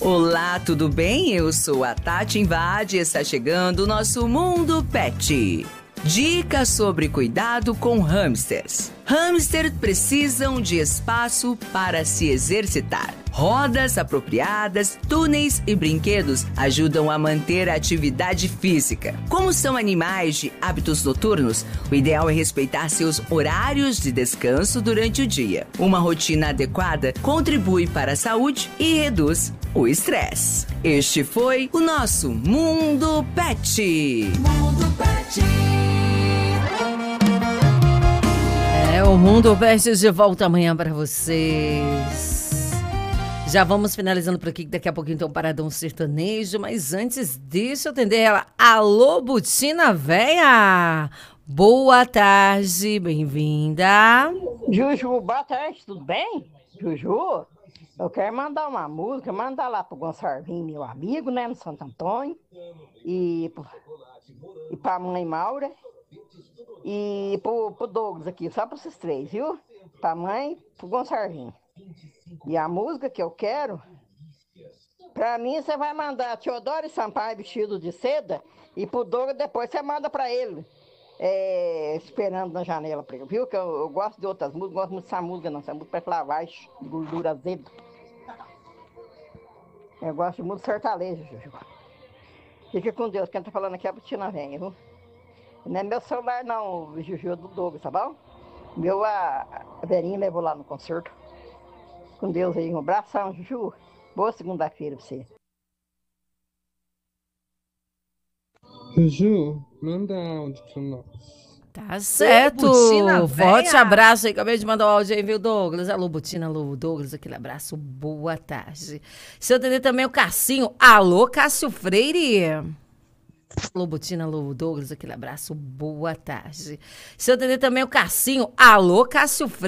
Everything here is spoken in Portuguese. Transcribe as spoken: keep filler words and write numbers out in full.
Olá, tudo bem? Eu sou a Tati Invade e está chegando o nosso Mundo Pet. Dicas sobre cuidado com hamsters. Hamsters precisam de espaço para se exercitar. Rodas apropriadas, túneis e brinquedos ajudam a manter a atividade física. Como são animais de hábitos noturnos, o ideal é respeitar seus horários de descanso durante o dia. Uma rotina adequada contribui para a saúde e reduz o estresse. Este foi o nosso Mundo Pet. Mundo Pet. É, o Mundo Pet de volta amanhã para vocês. Já vamos finalizando por aqui, que daqui a pouquinho tem um paradão sertanejo, mas antes deixa eu atender ela. Alô, Butina Véia! Boa tarde, bem-vinda. Juju, boa tarde, tudo bem? Juju, eu quero mandar uma música, mandar lá pro Gonçalvinho, meu amigo, né, no Santo Antônio, e, e pra mãe Maura, e pro, pro Douglas aqui, só pra esses três, viu? Pra mãe, pro Gonçalvinho. E a música que eu quero, pra mim você vai mandar Teodoro Sampaio vestido de seda, e pro Douglas depois você manda pra ele, é, esperando na janela pra ele, viu? Que eu, eu gosto de outras músicas, gosto muito dessa música, não, essa música pra lavagem de gordura azeda. Eu gosto muito de sertanejo, Juju. Fica com Deus, quem tá falando aqui é a Butina Véia, viu? Não é meu celular não, Juju, do Douglas, tá bom? Meu, a, a Verinha levou lá no concerto. Com Deus aí, um abração, Juju. Boa segunda-feira pra você. Juju, manda áudio pra nós. Tá certo. Butina Forte Véia. abraço aí. Acabei de mandar o áudio aí, viu, Douglas? Alô, Butina, alô, Douglas. Aquele abraço. Boa tarde. Se eu atender também o Cassinho. Alô, Cássio Freire. Alô, Butina, alô, Douglas. Aquele abraço. Boa tarde. Se eu atender também o Cassinho. Alô, Cássio Freire.